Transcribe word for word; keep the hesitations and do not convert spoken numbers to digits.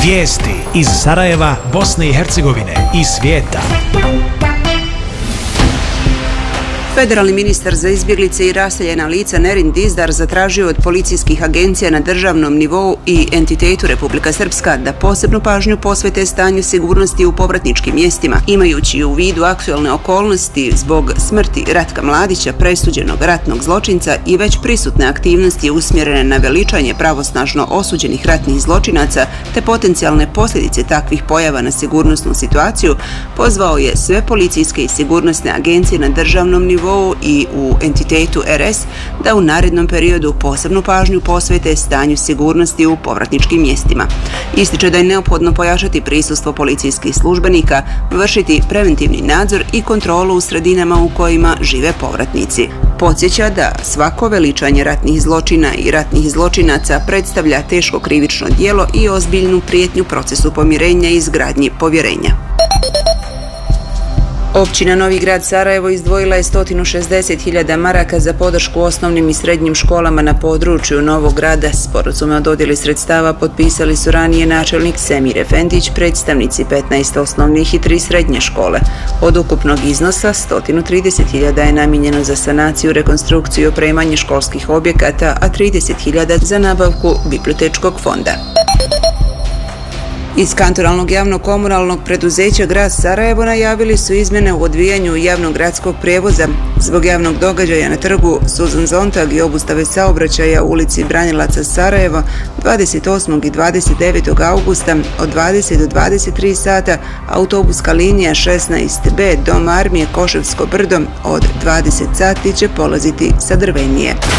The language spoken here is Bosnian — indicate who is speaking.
Speaker 1: Vijesti iz Sarajeva, Bosne i Hercegovine i svijeta.
Speaker 2: Federalni ministar za izbjeglice i raseljena lica Nerin Dizdar zatražio od policijskih agencija na državnom nivou i entitetu Republika Srpska da posebnu pažnju posvete stanju sigurnosti u povratničkim mjestima, imajući u vidu aktualne okolnosti zbog smrti Ratka Mladića, presuđenog ratnog zločinca, i već prisutne aktivnosti usmjerene na veličanje pravosnažno osuđenih ratnih zločinaca te potencijalne posljedice takvih pojava na sigurnosnu situaciju. Pozvao je sve policijske i sigurnosne agencije na državnom nivou i u entitetu R S da u narednom periodu posebnu pažnju posvete stanju sigurnosti u povratničkim mjestima. Ističe da je neophodno pojačati prisustvo policijskih službenika, vršiti preventivni nadzor i kontrolu u sredinama u kojima žive povratnici. Podsjeća da svako veličanje ratnih zločina i ratnih zločinaca predstavlja teško krivično djelo i ozbiljnu prijetnju procesu pomirenja i izgradnji povjerenja. Općina Novi Grad Sarajevo izdvojila je sto šezdeset hiljada maraka za podršku osnovnim i srednjim školama na području Novog Grada. Sporazume o dodjeli sredstava potpisali su ranije načelnik Semir Efendić, predstavnici petnaest osnovnih i tri srednje škole. Od ukupnog iznosa sto trideset hiljada je namijenjeno za sanaciju, rekonstrukciju i opremanje školskih objekata, a trideset hiljada za nabavku bibliotečkog fonda. Iz kantonalnog javnog komunalnog preduzeća Grad Sarajevo najavili su izmjene u odvijanju javnog gradskog prijevoza zbog javnog događaja na trgu Suzan Zontag i obustave saobraćaja u ulici Branilaca Sarajevo dvadeset osmog i dvadeset devetog augusta od dvadeset do dvadeset tri sata. Autobuska linija šesnaest B Dom Armije Koševsko Brdo od dvadeset sati će polaziti sa Drvenije.